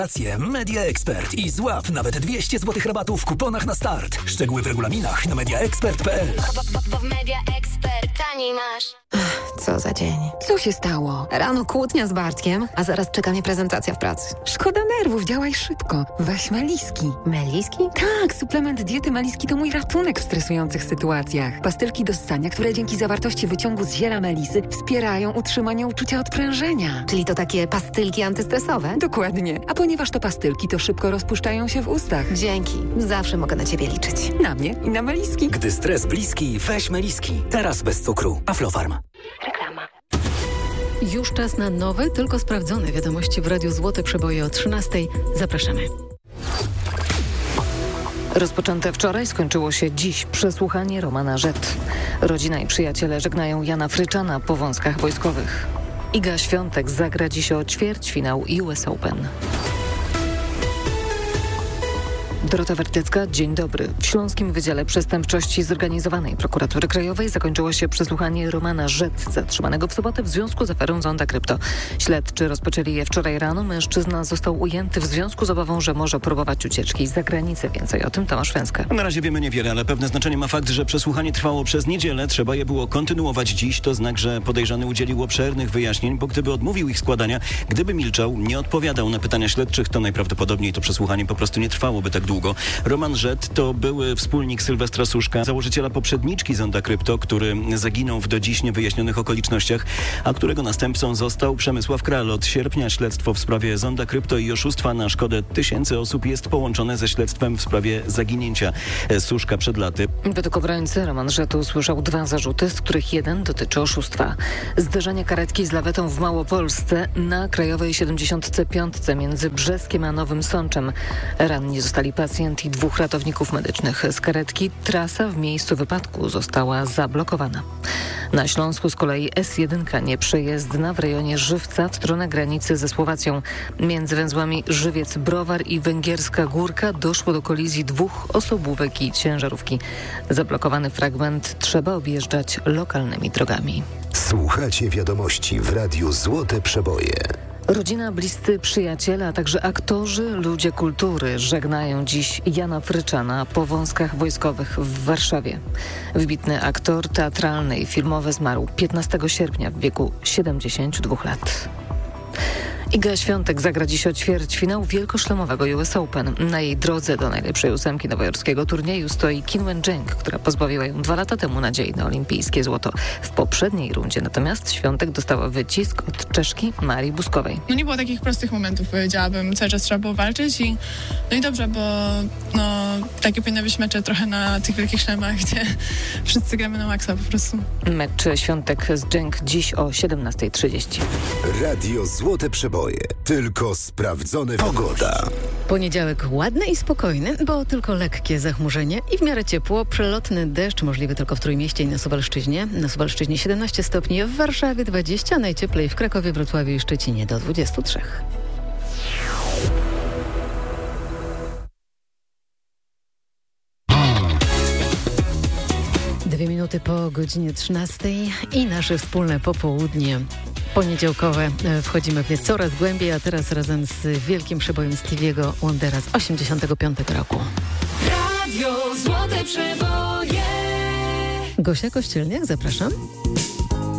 Media Expert i złap nawet 200 zł rabatu w kuponach na start. Szczegóły w regulaminach na mediaexpert.pl. Bo w Media Expert taniej masz. Co za dzień. Co się stało? Rano kłótnia z Bartkiem, a zaraz czeka mnie prezentacja w pracy. Szkoda nerwów, działaj szybko. Weź Meliski. Meliski? Tak, suplement diety Meliski to mój ratunek w stresujących sytuacjach. Pastylki do ssania, które dzięki zawartości wyciągu z ziela melisy wspierają utrzymanie uczucia odprężenia. Czyli to takie pastylki antystresowe? Dokładnie. A ponieważ to pastylki, to szybko rozpuszczają się w ustach. Dzięki. Zawsze mogę na ciebie liczyć. Na mnie i na Meliski. Gdy stres bliski, weź Meliski. Teraz bez cukru. Aflofarm. Reklama. Już czas na nowe, tylko sprawdzone wiadomości w Radiu Złote Przeboje o 13:00. Zapraszamy. Rozpoczęte wczoraj skończyło się dziś przesłuchanie Romana Rzet. Rodzina i przyjaciele żegnają Jana Fryczana po wąskach wojskowych. Iga Świątek zagra dziś o ćwierćfinał US Open. Dorota Wertycka, dzień dobry. W Śląskim Wydziale Przestępczości Zorganizowanej Prokuratury Krajowej zakończyło się przesłuchanie Romana Rzet, zatrzymanego w sobotę w związku z aferą Zonda Krypto. Śledczy rozpoczęli je wczoraj rano. Mężczyzna został ujęty w związku z obawą, że może próbować ucieczki za granicę. Więcej o tym Tomasz Węska. Na razie wiemy niewiele, ale pewne znaczenie ma fakt, że przesłuchanie trwało przez niedzielę. Trzeba je było kontynuować dziś. To znak, że podejrzany udzielił obszernych wyjaśnień, bo gdyby odmówił ich składania, gdyby milczał, nie odpowiadał na pytania śledczych, to najprawdopodobniej to przesłuchanie po prostu nie trwałoby tak długo. Roman Rzet to były wspólnik Sylwestra Suszka, założyciela poprzedniczki Zonda Krypto, który zaginął w do dziś niewyjaśnionych okolicznościach, a którego następcą został Przemysław Kral. Od sierpnia śledztwo w sprawie Zonda Krypto i oszustwa na szkodę tysięcy osób jest połączone ze śledztwem w sprawie zaginięcia Suszka przed laty. Według obrońcy Roman Rzet usłyszał 2 zarzuty, z których jeden dotyczy oszustwa. Zderzenie karetki z lawetą w Małopolsce na Krajowej 75 między Brzeskiem a Nowym Sączem. Ranni zostali pacjent i 2 ratowników medycznych. Z karetki trasa w miejscu wypadku została zablokowana. Na Śląsku z kolei S1 nieprzejezdna w rejonie Żywca w stronę granicy ze Słowacją. Między węzłami Żywiec-Browar i Węgierska Górka doszło do kolizji 2 osobówek i ciężarówki. Zablokowany fragment trzeba objeżdżać lokalnymi drogami. Słuchacie wiadomości w Radiu Złote Przeboje. Rodzina, bliscy przyjaciele, a także aktorzy, ludzie kultury żegnają dziś Jana Fryczana po wąskach wojskowych w Warszawie. Wybitny aktor teatralny i filmowy zmarł 15 sierpnia w wieku 72 lat. Iga Świątek zagra dziś o ćwierćfinał wielkoszlemowego US Open. Na jej drodze do najlepszej 8 nowojorskiego turnieju stoi Qin Wenjing, która pozbawiła ją 2 lata temu nadziei na olimpijskie złoto. W poprzedniej rundzie natomiast Świątek dostała wycisk od Czeszki Marii Buskowej. Nie było takich prostych momentów, powiedziałabym. Cały czas trzeba było walczyć i dobrze, bo takie powinny być mecze trochę na tych wielkich szlemach, gdzie wszyscy gramy na maksa po prostu. Mecz Świątek z Dżeng dziś o 17:30. Radio Złote Przeboje. Tylko sprawdzone pogoda. Poniedziałek ładny i spokojny, bo tylko lekkie zachmurzenie i w miarę ciepło. Przelotny deszcz możliwy tylko w Trójmieście i na Suwalszczyźnie. Na Suwalszczyźnie 17 stopni, w Warszawie 20, najcieplej w Krakowie, Wrocławiu i Szczecinie do 23. Dwie minuty po godzinie 13 i nasze wspólne popołudnie poniedziałkowe. Wchodzimy w nie coraz głębiej, a teraz razem z wielkim przebojem Stevie'ego Wondera z 85 roku. Radio Złote Przeboje. Gosia Kościelniak, zapraszam.